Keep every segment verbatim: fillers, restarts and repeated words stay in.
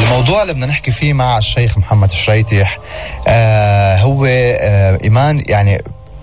الموضوع اللي بدنا نحكي فيه مع الشيخ محمد الشريتيح آه هو آه إيمان. يعني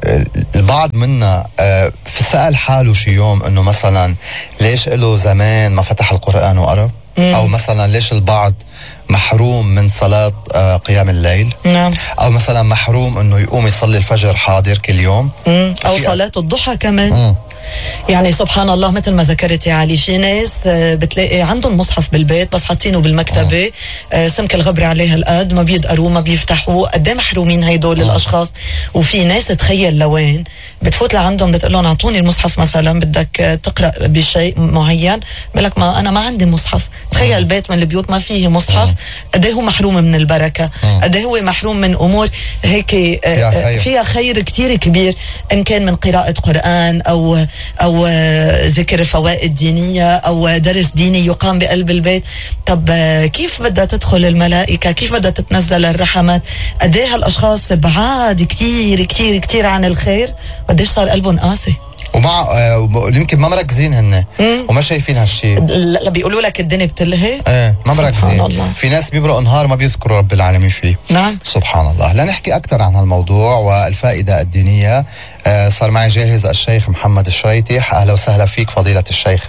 البعض منا آه سأل حاله شي يوم إنه مثلا ليش له زمان ما فتح القرآن وقرأ، أو مثلا ليش البعض محروم من صلاة آه قيام الليل، نعم. أو مثلا محروم إنه يقوم يصلي الفجر حاضر كل يوم، مم. أو صلاة الضحى كمان. مم. يعني سبحان الله مثل ما ذكرت يا علي، في ناس بتلاقي عندهم مصحف بالبيت بس حاطينه بالمكتبة، آه. سمك الغبرة عليها القد، ما بيقدروا ما بيفتحوه. قد ايه محرومين هيدول آه. الاشخاص. وفي ناس تخيل لوين بتفوت لعندهم بتقول لهم اعطوني المصحف، مثلا بدك تقرأ بشيء معين، بقول لك ما انا ما عندي مصحف. تخيل البيت من البيوت ما فيه مصحف، قد ايه هو محروم من البركة، قد ايه هو محروم من امور هيك آه خير. فيها خير كتير كبير، ان كان من قراءة قرآن او او ذكر فوائد دينية او درس ديني يقام بقلب البيت. طب كيف بدها تدخل الملائكة؟ كيف بدها تتنزل الرحمات؟ قد ايه هالاشخاص بعاد كتير كتير كتير عن الخير، قديش صار قلبهم قاسي، ومع آه يمكن ما مركزين هن وما شايفين هالشيء. لا بيقولوا لك الدنيا بتلهي، ايه ما مركزين. في ناس بيبرقوا نهار ما بيذكروا رب العالمين فيه. نعم سبحان الله. لنحكي اكثر عن هالموضوع والفائده الدينيه آه صار معي جاهز الشيخ محمد الشريتيح. اهلا وسهلا فيك فضيله الشيخ.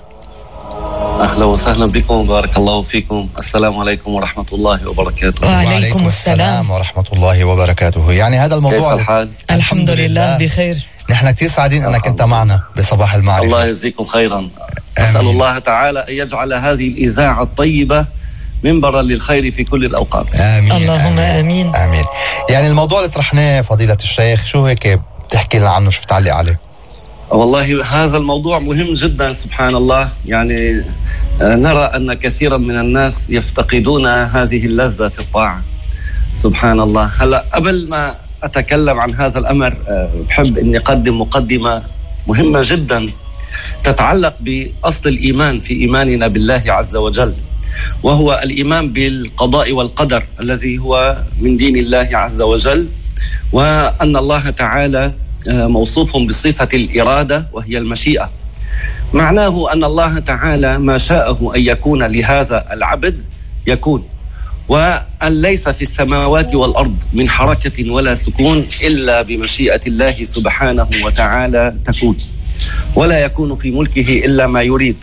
أهلا وسهلا بكم، بارك الله فيكم. السلام عليكم ورحمة الله وبركاته. وعليكم السلام ورحمة الله وبركاته. يعني هذا الموضوع كيف الحال؟ الحمد لله بخير. نحن كتير سعيدين أنك أنت معنا بصباح المعرفة. الله يجزيكم خيرا. أسأل الله تعالى أن يجعل هذه الإذاعة الطيبة منبرا للخير في كل الأوقات. آمين. اللهم آمين. آمين. يعني الموضوع اللي طرحناه فضيلة الشيخ شو هيك بتحكي لنا عنه، شو بتعلق عليه؟ والله هذا الموضوع مهم جدا. سبحان الله. يعني نرى أن كثيرا من الناس يفتقدون هذه اللذة في الطاعة. سبحان الله. هلأ قبل ما أتكلم عن هذا الأمر بحب أني أقدم مقدمة مهمة جدا تتعلق بأصل الإيمان في إيماننا بالله عز وجل، وهو الإيمان بالقضاء والقدر الذي هو من دين الله عز وجل، وأن الله تعالى موصوف بصفة الإرادة وهي المشيئة. معناه أن الله تعالى ما شاءه أن يكون لهذا العبد يكون، وأن ليس في السماوات والأرض من حركة ولا سكون إلا بمشيئة الله سبحانه وتعالى تكون، ولا يكون في ملكه إلا ما يريد.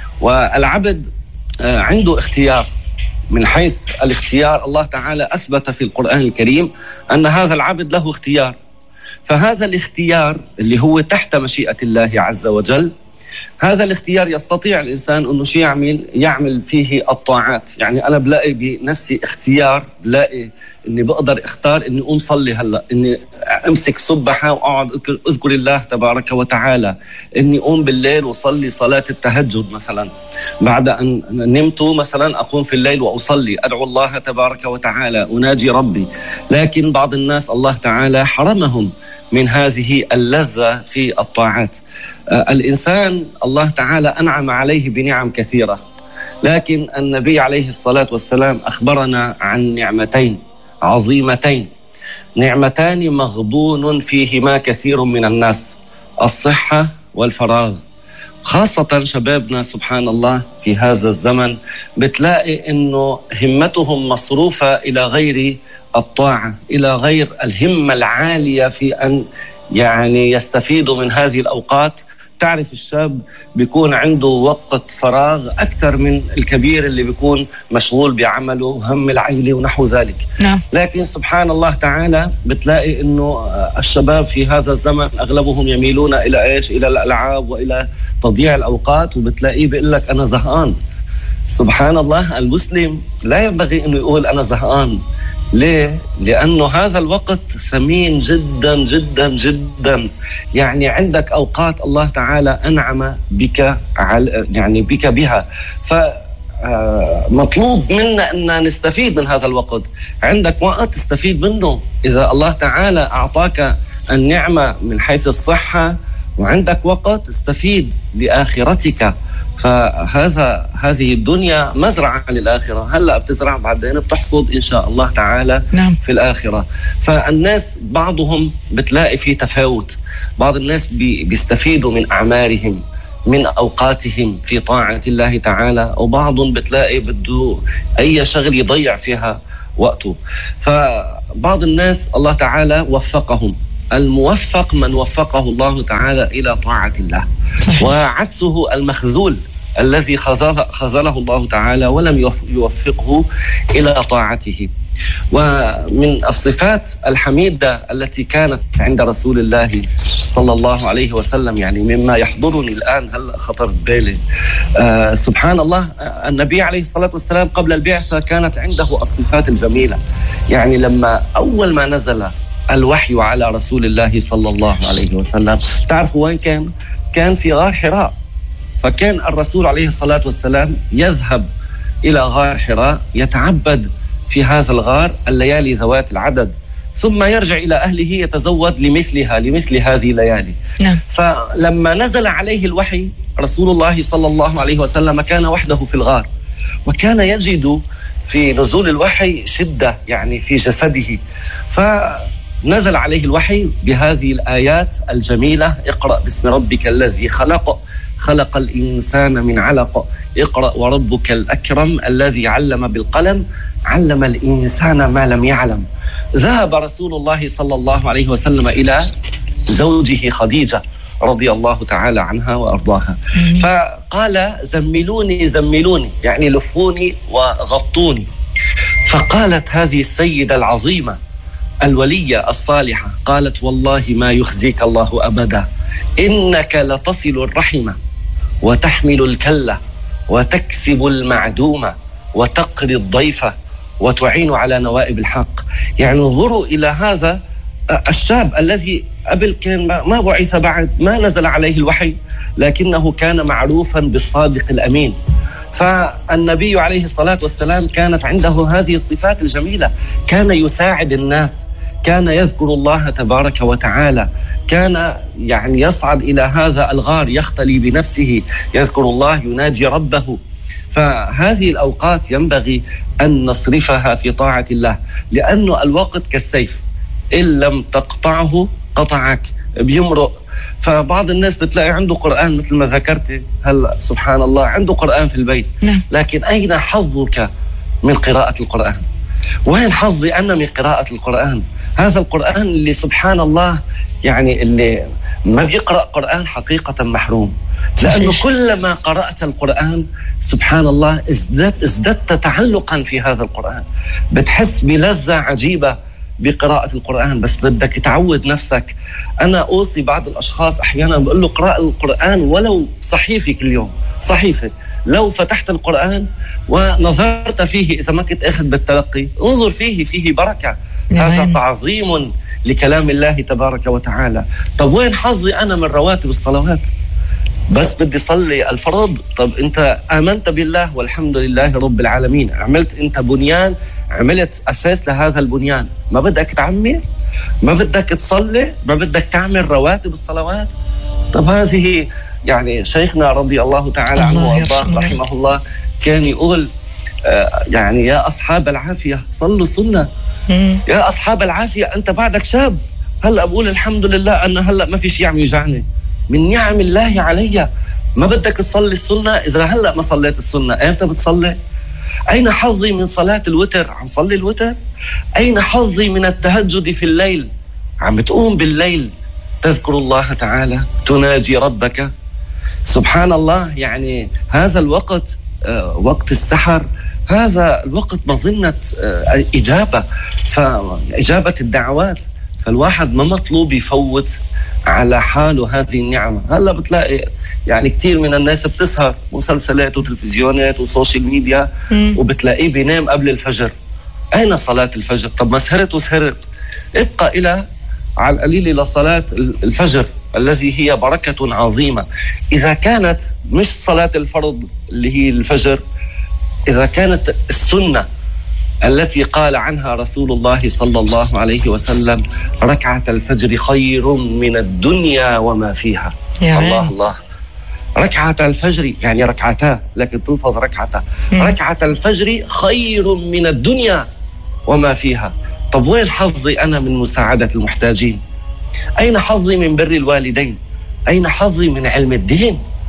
والعبد عنده اختيار. من حيث الاختيار الله تعالى أثبت في القرآن الكريم أن هذا العبد له اختيار، فهذا الاختيار اللي هو تحت مشيئة الله عز وجل، هذا الاختيار يستطيع الإنسان أنه شيء يعمل يعمل فيه الطاعات. يعني أنا بلاقي بنفسي اختيار، بلاقي أني بقدر اختار أني أقوم صلي هلأ، أني أمسك سبحة وأقعد أذكر, أذكر الله تبارك وتعالى، أني أقوم بالليل وصلي صلاة التهجد مثلا، بعد أن نمت مثلا أقوم في الليل وأصلي أدعو الله تبارك وتعالى أناجي ربي. لكن بعض الناس الله تعالى حرمهم من هذه اللذة في الطاعات. آه الإنسان الله تعالى أنعم عليه بنعم كثيرة، لكن النبي عليه الصلاة والسلام أخبرنا عن نعمتين عظيمتين، نعمتان مغبون فيهما كثير من الناس: الصحة والفراغ. خاصة شبابنا سبحان الله في هذا الزمن بتلاقي إنه همتهم مصروفة إلى غير الطاعة، إلى غير الهمة العالية في أن يعني يستفيدوا من هذه الأوقات. تعرف الشاب بيكون عنده وقت فراغ أكثر من الكبير اللي بيكون مشغول بعمله وهم العائلة ونحو ذلك. نعم. لكن سبحان الله تعالى بتلاقي إنه الشباب في هذا الزمن أغلبهم يميلون إلى إيش؟ إلى الألعاب وإلى تضييع الأوقات، وبتلاقيه بيقول لك أنا زهقان. سبحان الله. المسلم لا ينبغي أنه يقول أنا زهقان. ليه؟ لأنه هذا الوقت ثمين جدا جدا جدا. يعني عندك أوقات الله تعالى أنعم بك يعني بك بها، فمطلوب منا أن نستفيد من هذا الوقت. عندك وقت تستفيد منه. إذا الله تعالى أعطاك النعمة من حيث الصحة وعندك وقت استفيد لآخرتك. فهذا هذه الدنيا مزرعة للآخرة، هلأ بتزرع بعدين بتحصد إن شاء الله تعالى. نعم. في الآخرة. فالناس بعضهم بتلاقي فيه تفاوت، بعض الناس بي بيستفيدوا من أعمارهم، من أوقاتهم في طاعة الله تعالى، وبعض بتلاقي بده أي شغل يضيع فيها وقته. فبعض الناس الله تعالى وفقهم. الموفق من وفقه الله تعالى إلى طاعة الله، وعكسه المخذول الذي خذله الله تعالى ولم يوفقه إلى طاعته. ومن الصفات الحميدة التي كانت عند رسول الله صلى الله عليه وسلم، يعني مما يحضرني الآن هل خطرت بالي، آه سبحان الله، النبي عليه الصلاة والسلام قبل البعثة كانت عنده الصفات الجميلة. يعني لما أول ما نزل الوحي على رسول الله صلى الله عليه وسلم، تعرفوا وين كان؟ كان في غار حراء. فكان الرسول عليه الصلاة والسلام يذهب إلى غار حراء يتعبد في هذا الغار الليالي ذوات العدد، ثم يرجع إلى أهله يتزود لمثلها لمثل هذه الليالي. نعم. فلما نزل عليه الوحي رسول الله صلى الله عليه وسلم كان وحده في الغار، وكان يجد في نزول الوحي شدة يعني في جسده. فنزل عليه الوحي بهذه الآيات الجميلة: اقرأ باسم ربك الذي خلق خلق الإنسان من علق اقرأ وربك الأكرم الذي علم بالقلم علم الإنسان ما لم يعلم. ذهب رسول الله صلى الله عليه وسلم إلى زوجه خديجة رضي الله تعالى عنها وأرضاها، فقال: زملوني زملوني، يعني لفوني وغطوني. فقالت هذه السيدة العظيمة الولية الصالحة، قالت: والله ما يخزيك الله أبدا، إنك لتصل الرحمة وتحمل الكلة وتكسب المعدومة وتقري الضيفة وتعين على نوائب الحق. يعني انظروا إلى هذا الشاب الذي قبل كان ما بعث بعد، ما نزل عليه الوحي، لكنه كان معروفا بالصادق الأمين. فالنبي عليه الصلاة والسلام كانت عنده هذه الصفات الجميلة، كان يساعد الناس، كان يذكر الله تبارك وتعالى، كان يعني يصعد إلى هذا الغار يختلي بنفسه يذكر الله يناجي ربه. فهذه الأوقات ينبغي أن نصرفها في طاعة الله، لأن الوقت كالسيف، إن لم تقطعه قطعك، بيمرق. فبعض الناس بتلاقي عنده قرآن مثل ما ذكرت هلا، سبحان الله، عنده قرآن في البيت، لكن أين حظك من قراءة القرآن؟ وين حظي أنا من قراءة القرآن؟ هذا القرآن اللي سبحان الله يعني اللي ما بيقرأ قرآن حقيقة محروم، لأنه كلما قرأت القرآن سبحان الله ازددت, ازددت تعلقا في هذا القرآن، بتحس بلذة عجيبة بقراءة القرآن، بس بدك تعود نفسك. أنا أوصي بعض الأشخاص أحيانا بقول له: قرأ القرآن ولو صحيفة كل يوم، صحيفة. لو فتحت القرآن ونظرت فيه، إذا ما كنت أخذ بالتلقي، انظر فيه، فيه بركة. هذا تعظيم لكلام الله تبارك وتعالى. طب وين حظي أنا من رواتب الصلوات؟ بس بدي صلي الفرض. طب أنت آمنت بالله والحمد لله رب العالمين، عملت أنت بنيان، عملت أساس لهذا البنيان، ما بدك تعمر؟ ما بدك تصلي؟ ما بدك تعمل رواتب الصلوات؟ طب هذه يعني شيخنا رضي الله تعالى عنه وارضاه رحمه الله كان يقول آه يعني: يا أصحاب العافية صلوا السنة. يا أصحاب العافية، أنت بعدك شاب. هلأ بقول الحمد لله أن هلأ ما في شيء عم يوجعني من نعم الله علي. ما بدك تصلي السنة؟ إذا هلأ ما صليت السنة أنت بتصلي؟ أين حظي من صلاة الوتر؟ عم صلي الوتر؟ أين حظي من التهجد في الليل؟ عم بتقوم بالليل تذكر الله تعالى، تناجي ربك. سبحان الله، يعني هذا الوقت آه وقت السحر، هذا الوقت مظنة آه إجابة، فإجابة الدعوات. فالواحد ما مطلوب يفوت على حاله هذه النعمة. هلا بتلاقي يعني كتير من الناس بتسهر مسلسلات وتلفزيونات وسوشيال ميديا، م. وبتلاقيه بينام قبل الفجر. أين صلاة الفجر؟ طب ما سهرت وسهرت، ابقى إلى على القليل لصلاة الفجر الذي هي بركة عظيمة. إذا كانت مش صلاة الفرض اللي هي الفجر، إذا كانت السنة التي قال عنها رسول الله صلى الله عليه وسلم: ركعة الفجر خير من الدنيا وما فيها. الله الله، ركعة الفجر يعني ركعتا، لكن تلفظ ركعتا. ركعة الفجر خير من الدنيا وما فيها. طب وين حظي أنا من مساعدة المحتاجين؟ أين حظي من بر الوالدين؟ أين حظي من علم الدين؟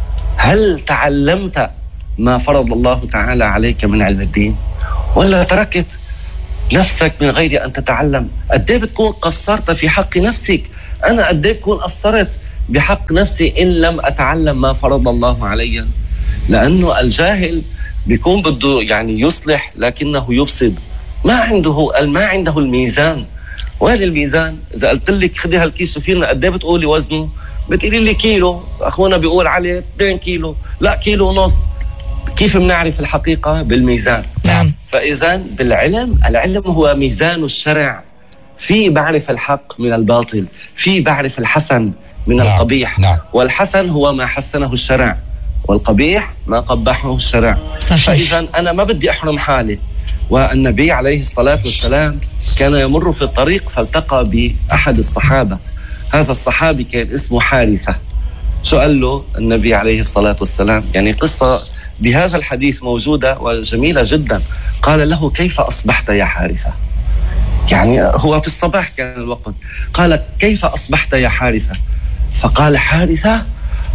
هل تعلمت ما فرض الله تعالى عليك من علم الدين، ولا تركت نفسك من غير أن تتعلم؟ قد ايه بتكون قصرت في حق نفسك؟ أنا قد ايه بكون قصرت بحق نفسي إن لم أتعلم ما فرض الله علي؟ لأنه الجاهل بيكون بده يعني يصلح لكنه يفسد، ما عنده ما عنده الميزان. وين الميزان؟ إذا قلت لك خذي هالكيس شوفي قد ايه بتقولي وزنه، بتقولي لي كيلو، أخونا بيقول عليه اثنين كيلو، لا كيلو ونص. كيف بنعرف الحقيقة؟ بالميزان. نعم. فإذا بالعلم، العلم هو ميزان الشرع، في بعرف الحق من الباطل، في بعرف الحسن من نعم. القبيح. نعم. والحسن هو ما حسنه الشرع، والقبيح ما قبحه الشرع. صحيح. فإذا أنا ما بدي أحرم حالي. والنبي عليه الصلاة والسلام كان يمر في الطريق فالتقى بأحد الصحابة. هذا الصحابي كان اسمه حارثة. سأل له النبي عليه الصلاة والسلام، يعني قصة بهذا الحديث موجودة وجميلة جدا. قال له: كيف أصبحت يا حارثة؟ يعني هو في الصباح كان الوقت. قال: كيف أصبحت يا حارثة؟ فقال حارثة: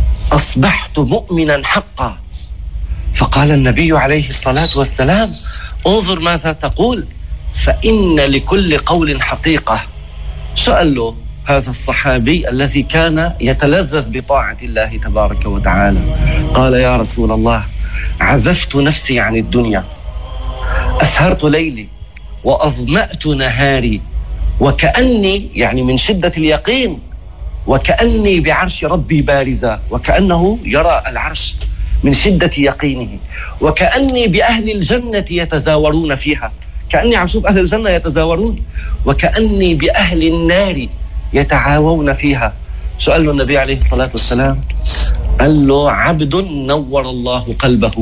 أصبحت مؤمنا حقا. فقال النبي عليه الصلاة والسلام: انظر ماذا تقول، فإن لكل قول حقيقة. سأل له هذا الصحابي الذي كان يتلذذ بطاعة الله تبارك وتعالى، قال: يا رسول الله، عزفت نفسي عن الدنيا، أسهرت ليلي وأظمأت نهاري، وكأني يعني من شدة اليقين وكأني بعرش ربي بارزة، وكأنه يرى العرش من شدة يقينه، وكأني بأهل الجنة يتزاورون فيها، كأني عم شوف أهل الجنة يتزاورون، وكأني بأهل النار يتعاوون فيها. سأل له النبي عليه الصلاة والسلام، قال له: عبد نور الله قلبه.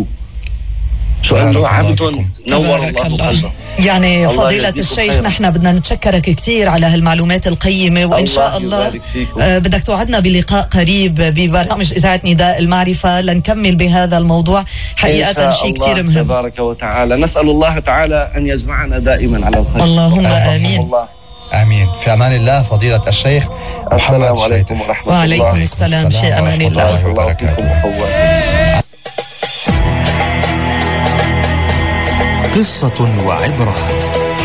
سؤال له: عبد نور الله قلبه. يعني فضيلة الشيخ، نحن بدنا نتشكرك كثير على هالمعلومات القيمة، وإن شاء الله آه بدك توعدنا بلقاء قريب ببرامج إذاعة نداء المعرفة لنكمل بهذا الموضوع. حقيقة شيء كثير مهم. تبارك وتعالى. نسأل الله تعالى أن يجمعنا دائما على الخير. اللهم آمين. الله. آمين. في أمان الله فضيلة الشيخ محمد السلام عليكم ورحمة الله. وعليكم السلام. في أمان الله وبركاته. قصة وعبرة.